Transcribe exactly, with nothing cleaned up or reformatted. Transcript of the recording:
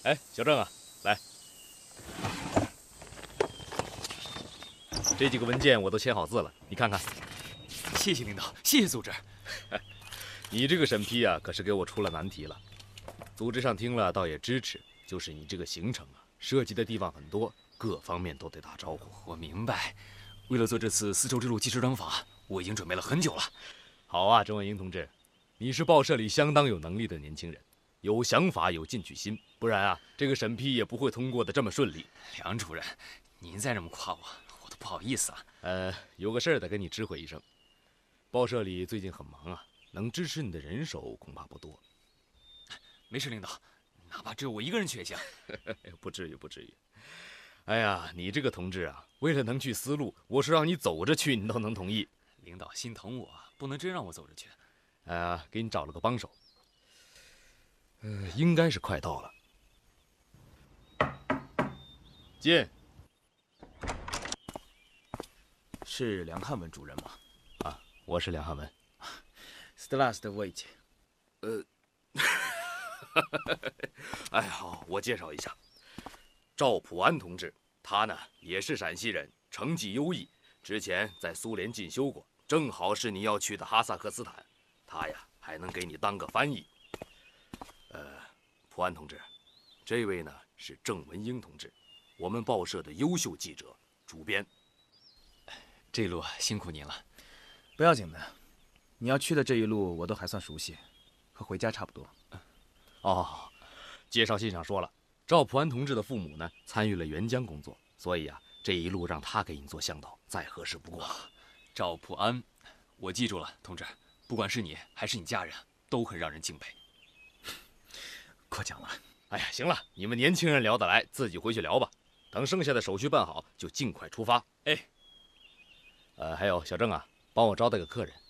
哎，小郑啊，来，这几个文件我都签好字了，你看看。 谢谢领导，谢谢组织。 你这个审批啊，可是给我出了难题了。组织上听了倒也支持，就是你这个行程啊，涉及的地方很多，各方面都得打招呼。 我明白，为了做这次丝绸之路纪实专访，我已经准备了很久了。 好啊，郑文英同志，你是报社里相当有能力的年轻人，有想法，有进取心，不然啊，这个审批也不会通过的这么顺利。 梁主任，您再这么夸我，我都不好意思了。 呃，有个事儿得跟你知会一声，报社里最近很忙啊，能支持你的人手恐怕不多。 没事，领导，哪怕只有我一个人去也行。 不至于，不至于。哎呀，你这个同志啊，为了能去丝路，我说让你走着去，你都能同意。 领导心疼我，不能真让我走着去。 呃，给你找了个帮手，呃，应该是快到了。进。 是梁汉文主任吗？ 啊，我是梁汉文。 Здравствуйте。 呃，哎，好，我介绍一下，赵普安同志，他呢也是陕西人，成绩优异，之前在苏联进修过，正好是你要去的哈萨克斯坦，他呀还能给你当个翻译。呃，普安同志，这位呢是郑文英同志，我们报社的优秀记者、主编。 这一路辛苦您了。 不要紧的，你要去的这一路我都还算熟悉，和回家差不多。 哦，介绍信上说了，赵普安同志的父母呢参与了援疆工作，所以啊这一路让他给你做向导，再合适不过了。 赵普安，我记住了，同志，不管是你还是你家人，都很让人敬佩。 过奖了。 哎呀，行了，你们年轻人聊得来，自己回去聊吧。等剩下的手续办好，就尽快出发。 哎， 呃，还有小郑啊，帮我招待个客人。